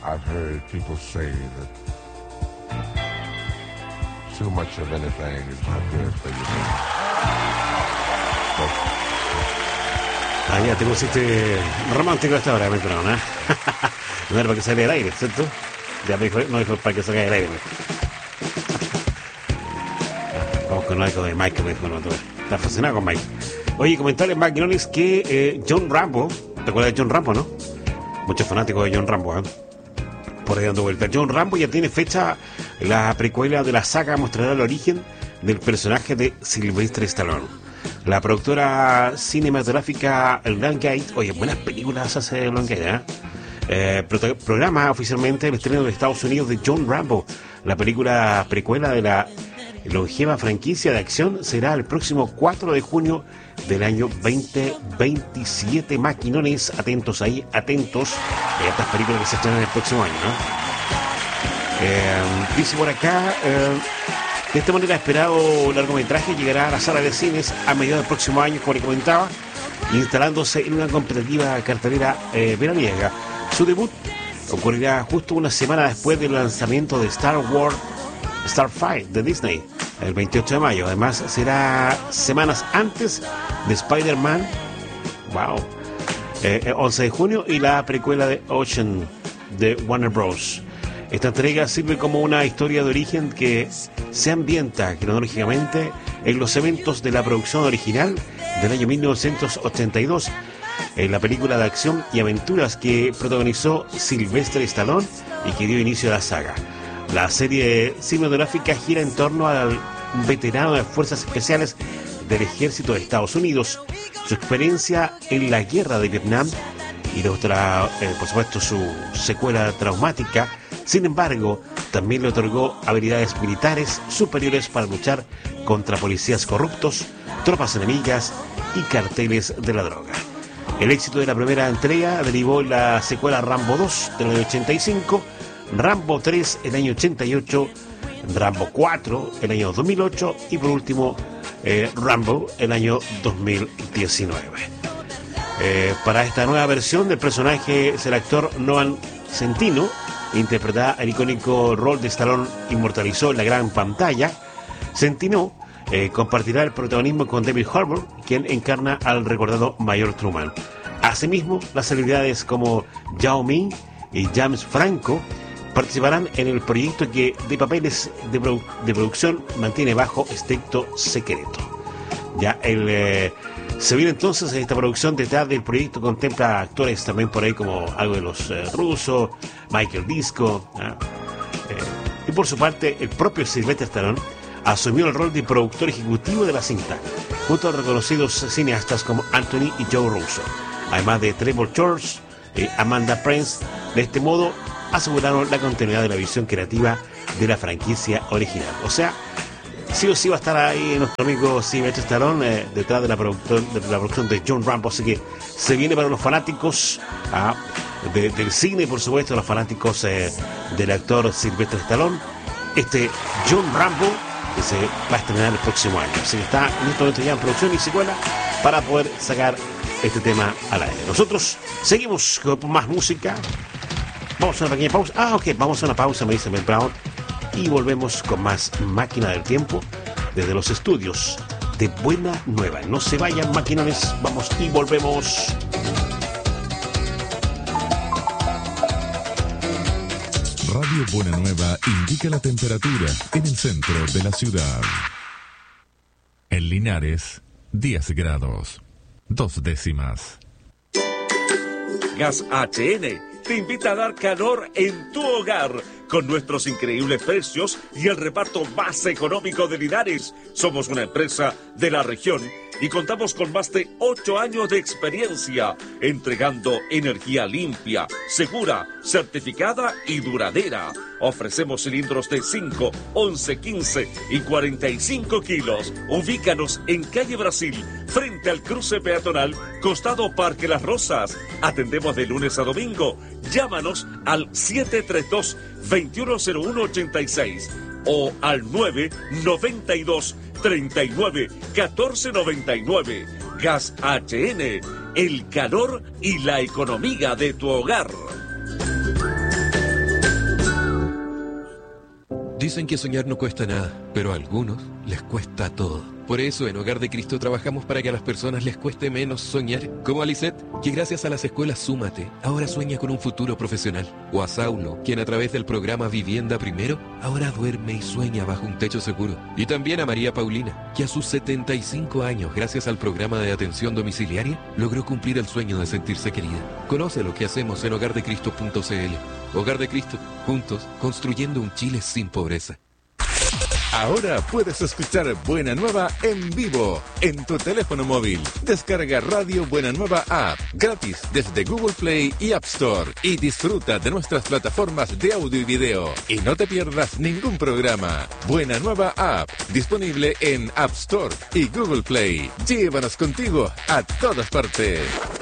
I've heard people say that too much of anything is not good for you. Ah, ya te pusiste romántico a esta hora, me entraron, ¿eh? No era para que salga el aire, ¿cierto? Ya me dijo, no dijo para que salga el aire. Vamos con algo de Mike, me dijo, no, está fascinado con Mike. Oye, comentarle en McGinnis que John Rambo, ¿te acuerdas de John Rambo, no? Muchos fanáticos de John Rambo, ¿eh? Por ahí dando vuelta. John Rambo ya tiene fecha. La precuela de la saga mostrará el origen del personaje de Sylvester Stallone. La productora cinematográfica Lionsgate, oye, buenas películas hace Lionsgate, programa oficialmente el estreno de Estados Unidos de John Rambo. La película precuela de la longeva franquicia de acción será el próximo 4 de junio del año 2027. Maquinones, atentos ahí, atentos a estas películas que se estrenan el próximo año, ¿no? Dice por acá, de esta manera esperado largometraje llegará a la sala de cines a mediados del próximo año, como le comentaba, instalándose en una competitiva cartelera veraniega. Su debut ocurrirá justo una semana después del lanzamiento de Star Wars Starfighter de Disney, el 28 de mayo. Además, será semanas antes de Spider-Man, 11 de junio, y la precuela de Ocean de Warner Bros. Esta entrega sirve como una historia de origen que se ambienta cronológicamente en los eventos de la producción original del año 1982, en la película de acción y aventuras que protagonizó Sylvester Stallone y que dio inicio a la saga. La serie cinematográfica gira en torno al veterano de Fuerzas Especiales del Ejército de Estados Unidos, su experiencia en la guerra de Vietnam y por supuesto su secuela traumática. Sin embargo, también le otorgó habilidades militares superiores para luchar contra policías corruptos, tropas enemigas y carteles de la droga. El éxito de la primera entrega derivó en la secuela Rambo 2 del año 85, Rambo 3 el año 88, Rambo 4 el año 2008 y por último Rambo el año 2019. Para esta nueva versión del personaje es el actor Noah Centineo. Interpretará el icónico rol de Stallone inmortalizó en la gran pantalla. Centineo compartirá el protagonismo con David Harbour, quien encarna al recordado Mayor Truman. Asimismo, las celebridades como Yao Ming y James Franco participarán en el proyecto que de papeles de producción mantiene bajo estricto secreto. Ya se viene entonces esta producción. Detrás del proyecto contempla actores también por ahí como algo de los rusos, Michael Disco, y por su parte el propio Sylvester Stallone asumió el rol de productor ejecutivo de la cinta, junto a reconocidos cineastas como Anthony y Joe Russo, además de Trevor George y Amanda Prince. De este modo aseguraron la continuidad de la visión creativa de la franquicia original. O sea, sí o sí va a estar ahí nuestro amigo Sylvester Stallone detrás de la producción de John Rambo. Así que se viene para los fanáticos del cine, por supuesto, los fanáticos del actor Sylvester Stallone, este John Rambo, que se va a estrenar el próximo año. Así que está en este momento ya en producción y secuela para poder sacar este tema al aire. Nosotros seguimos con más música. Vamos a una pequeña pausa. Ok, vamos a una pausa, me dice Ben Brown. Y volvemos con más Máquina del Tiempo desde los estudios de Buena Nueva. No se vayan, maquinones, vamos y volvemos. Radio Buena Nueva indica la temperatura en el centro de la ciudad. En Linares, 10 grados, 2 décimas. Gas HN te invita a dar calor en tu hogar con nuestros increíbles precios y el reparto más económico de Linares. Somos una empresa de la región y contamos con más de 8 años de experiencia entregando energía limpia, segura, certificada y duradera. Ofrecemos cilindros de 5, 11, 15 y 45 kilos. Ubícanos en Calle Brasil, frente al cruce peatonal, costado Parque Las Rosas. Atendemos de lunes a domingo. Llámanos al 732-210186 o al 992 39 14 99. Gas HN, el calor y la economía de tu hogar. Dicen que soñar no cuesta nada, pero a algunos les cuesta todo. Por eso en Hogar de Cristo trabajamos para que a las personas les cueste menos soñar, como a Lisette, que gracias a las escuelas Súmate, ahora sueña con un futuro profesional. O a Saulo, quien a través del programa Vivienda Primero, ahora duerme y sueña bajo un techo seguro. Y también a María Paulina, que a sus 75 años, gracias al programa de atención domiciliaria, logró cumplir el sueño de sentirse querida. Conoce lo que hacemos en hogardecristo.cl. Hogar de Cristo, juntos, construyendo un Chile sin pobreza. Ahora puedes escuchar Buena Nueva en vivo en tu teléfono móvil. Descarga Radio Buena Nueva App gratis desde Google Play y App Store y disfruta de nuestras plataformas de audio y video. Y no te pierdas ningún programa. Buena Nueva App, disponible en App Store y Google Play. Llévanos contigo a todas partes.